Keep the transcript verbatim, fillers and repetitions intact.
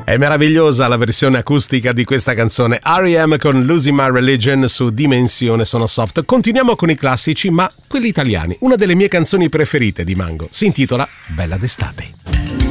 È meravigliosa la versione acustica di questa canzone. R E M con Losing My Religion su Dimensione Sono Soft. Continuiamo con i classici, ma quelli italiani. Una delle mie canzoni preferite di Mango si intitola Bella d'estate.